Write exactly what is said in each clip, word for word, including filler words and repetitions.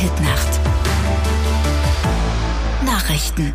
Hitnacht. Nachrichten.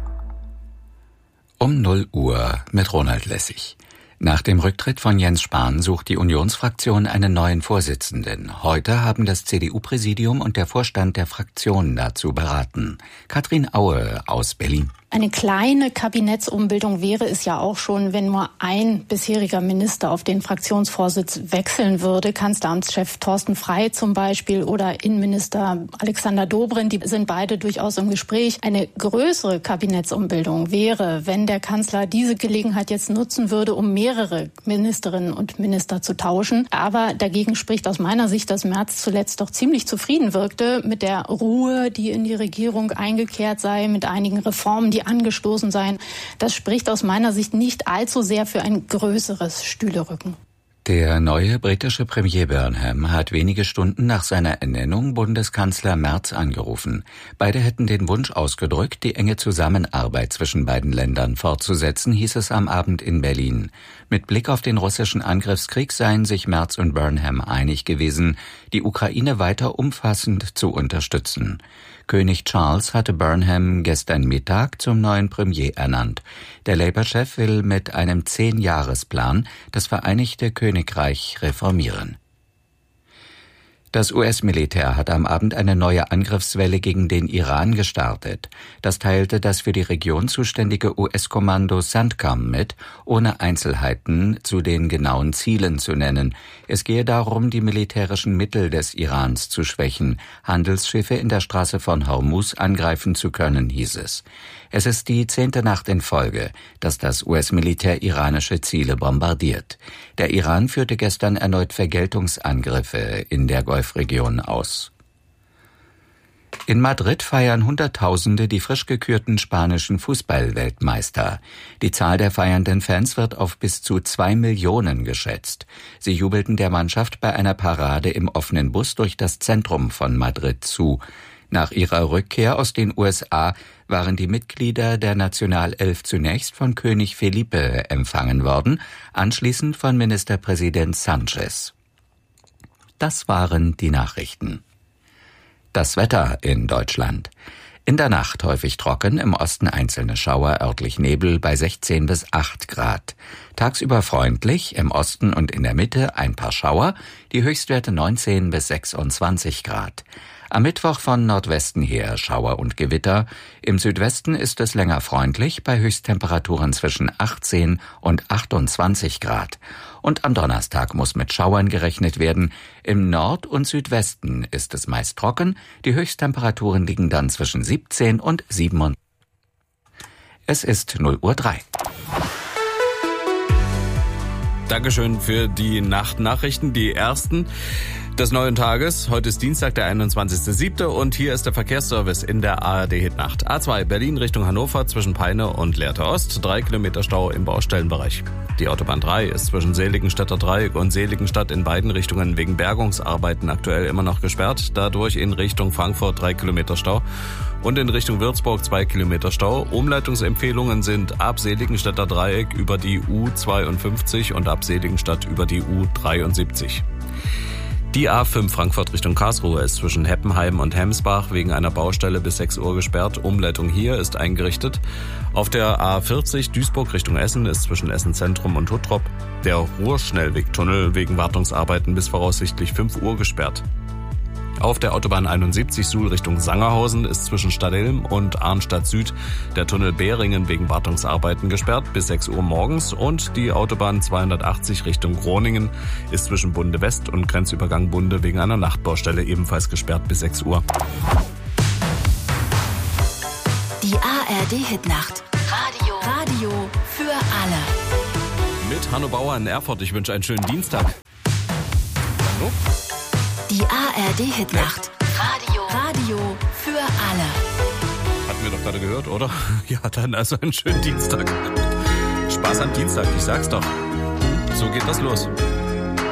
Um null Uhr mit Ronald Lessig. Nach dem Rücktritt von Jens Spahn sucht die Unionsfraktion einen neuen Vorsitzenden. Heute haben das C D U-Präsidium und der Vorstand der Fraktion dazu beraten. Katrin Aue aus Berlin. Eine kleine Kabinettsumbildung wäre es ja auch schon, wenn nur ein bisheriger Minister auf den Fraktionsvorsitz wechseln würde. Kanzleramtschef Thorsten Frey zum Beispiel oder Innenminister Alexander Dobrindt, die sind beide durchaus im Gespräch. Eine größere Kabinettsumbildung wäre, wenn der Kanzler diese Gelegenheit jetzt nutzen würde, um mehrere Ministerinnen und Minister zu tauschen. Aber dagegen spricht aus meiner Sicht, dass Merz zuletzt doch ziemlich zufrieden wirkte mit der Ruhe, die in die Regierung eingekehrt sei, mit einigen Reformen, die angestoßen seien. Das spricht aus meiner Sicht nicht allzu sehr für ein größeres Stühlerücken. Der neue britische Premier Burnham hat wenige Stunden nach seiner Ernennung Bundeskanzler Merz angerufen. Beide hätten den Wunsch ausgedrückt, die enge Zusammenarbeit zwischen beiden Ländern fortzusetzen, hieß es am Abend in Berlin. Mit Blick auf den russischen Angriffskrieg seien sich Merz und Burnham einig gewesen, die Ukraine weiter umfassend zu unterstützen. König Charles hatte Burnham gestern Mittag zum neuen Premier ernannt. Der Labour-Chef will mit einem Zehn-Jahres-Plan das Vereinigte Königreich reformieren. Das U S-Militär hat am Abend eine neue Angriffswelle gegen den Iran gestartet. Das teilte das für die Region zuständige U S-Kommando CENTCOM mit, ohne Einzelheiten zu den genauen Zielen zu nennen. Es gehe darum, die militärischen Mittel des Irans zu schwächen, Handelsschiffe in der Straße von Hormuz angreifen zu können, hieß es. Es ist die zehnte Nacht in Folge, dass das U S-Militär iranische Ziele bombardiert. Der Iran führte gestern erneut Vergeltungsangriffe in der Golfregion aus. In Madrid feiern Hunderttausende die frisch gekürten spanischen Fußball-Weltmeister. Die Zahl der feiernden Fans wird auf bis zu zwei Millionen geschätzt. Sie jubelten der Mannschaft bei einer Parade im offenen Bus durch das Zentrum von Madrid zu. Nach ihrer Rückkehr aus den U S A waren die Mitglieder der Nationalelf zunächst von König Felipe empfangen worden, anschließend von Ministerpräsident Sanchez. Das waren die Nachrichten. Das Wetter in Deutschland. In der Nacht häufig trocken, im Osten einzelne Schauer, örtlich Nebel bei sechzehn bis acht Grad. Tagsüber freundlich, im Osten und in der Mitte ein paar Schauer, die Höchstwerte neunzehn bis sechsundzwanzig Grad. Am Mittwoch von Nordwesten her Schauer und Gewitter. Im Südwesten ist es länger freundlich, bei Höchsttemperaturen zwischen achtzehn und achtundzwanzig Grad. Und am Donnerstag muss mit Schauern gerechnet werden. Im Nord- und Südwesten ist es meist trocken. Die Höchsttemperaturen liegen dann zwischen siebzehn und siebenundzwanzig. Es ist null Uhr drei. Dankeschön für die Nachtnachrichten, die ersten des neuen Tages. Heute ist Dienstag, der einundzwanzigster siebte und hier ist der Verkehrsservice in der A R D-Hitnacht. A zwei Berlin Richtung Hannover zwischen Peine und Lehrte Ost, drei Kilometer Stau im Baustellenbereich. Die Autobahn drei ist zwischen Seligenstädter Dreieck und Seligenstadt in beiden Richtungen wegen Bergungsarbeiten aktuell immer noch gesperrt. Dadurch in Richtung Frankfurt drei Kilometer Stau und in Richtung Würzburg zwei Kilometer Stau. Umleitungsempfehlungen sind ab Seligenstädter Dreieck über die U zweiundfünfzig und ab Seligenstadt über die U dreiundsiebzig. Die A fünf Frankfurt Richtung Karlsruhe ist zwischen Heppenheim und Hemsbach wegen einer Baustelle bis sechs Uhr gesperrt. Umleitung hier ist eingerichtet. Auf der A vierzig Duisburg Richtung Essen ist zwischen Essen Zentrum und Huttrop der Ruhrschnellwegtunnel wegen Wartungsarbeiten bis voraussichtlich fünf Uhr gesperrt. Auf der Autobahn einundsiebzig Suhl Richtung Sangerhausen ist zwischen Stadtilm und Arnstadt Süd der Tunnel Beringen wegen Wartungsarbeiten gesperrt bis sechs Uhr morgens und die Autobahn zweihundertachtzig Richtung Groningen ist zwischen Bunde West und Grenzübergang Bunde wegen einer Nachtbaustelle ebenfalls gesperrt bis sechs Uhr. Die A R D-Hitnacht. Radio. Radio für alle. Mit Hanno Bauer in Erfurt. Ich wünsche einen schönen Dienstag. Hallo? Die A R D-Hitnacht. Radio. Radio für alle. Hatten wir doch gerade gehört, oder? Ja, dann also einen schönen Dienstag. Spaß am Dienstag, ich sag's doch. So geht das los.